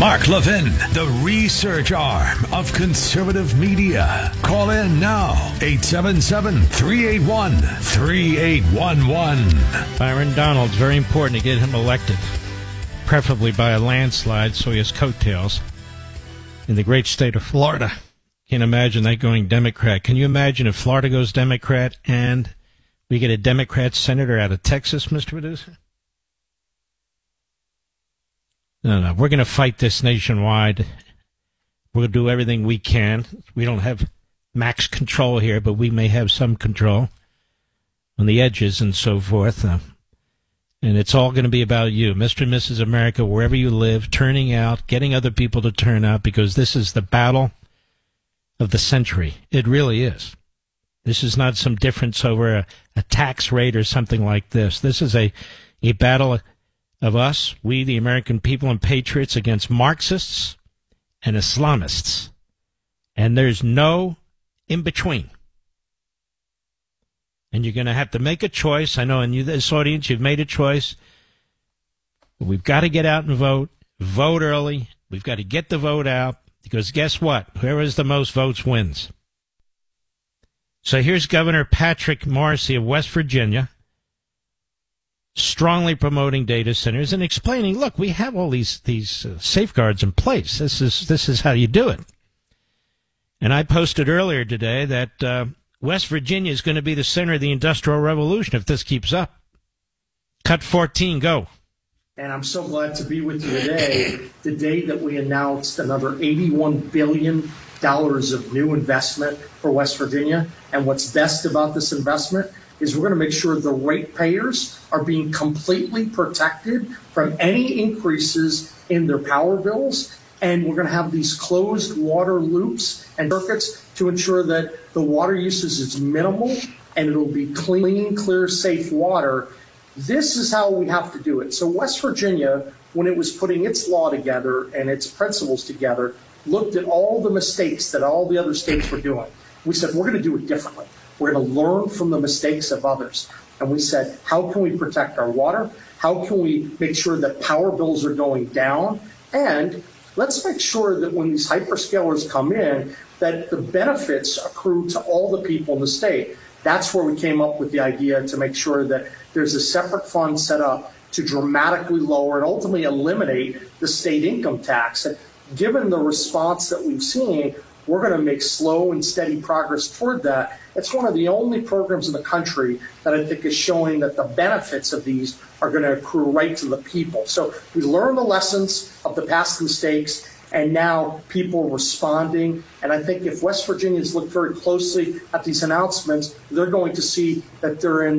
Mark Levin, the research arm of conservative media. Call in now, 877-381-3811. Byron Donalds, very important to get him elected, preferably by a landslide so he has coattails in the great state of Florida. Can't imagine that going Democrat. Can you imagine if Florida goes Democrat and we get a Democrat senator out of Texas, Mr. Producer? No. We're going to fight this nationwide. We'll do everything we can. We don't have max control here, but we may have some control on the edges and so forth. And it's all going to be about you, Mr. and Mrs. America, wherever you live, turning out, getting other people to turn out, because this is the battle of the century. It really is. This is not some difference over a tax rate or something like this. This is a battle of us, we, the American people and patriots, against Marxists and Islamists. And there's no in-between. And you're going to have to make a choice. I know in this audience you've made a choice. But we've got to get out and vote. Vote early. We've got to get the vote out. Because guess what? Whoever has the most votes wins. So here's Governor Patrick Morrisey of West Virginia, strongly promoting data centers and explaining, look, we have all these safeguards in place. This is how you do it. And I posted earlier today that West Virginia is going to be the center of the Industrial Revolution if this keeps up. Cut 14, go. And I'm so glad to be with you today, the day that we announced another $81 billion of new investment for West Virginia. And what's best about this investment is we're going to make sure the ratepayers are being completely protected from any increases in their power bills. And we're going to have these closed water loops and circuits to ensure that the water usage is minimal and it'll be clean, clear, safe water. This is how we have to do it. So West Virginia, when it was putting its law together and its principles together, looked at all the mistakes that all the other states were doing. We said, we're going to do it differently. We're going to learn from the mistakes of others. And we said, how can we protect our water? How can we make sure that power bills are going down? And let's make sure that when these hyperscalers come in, that the benefits accrue to all the people in the state. That's where we came up with the idea to make sure that there's a separate fund set up to dramatically lower and ultimately eliminate the state income tax. And given the response that we've seen, we're going to make slow and steady progress toward that. It's one of the only programs in the country that I think is showing that the benefits of these are going to accrue right to the people. So we learned the lessons of the past mistakes, and now people are responding. And I think if West Virginians look very closely at these announcements, they're going to see that they're in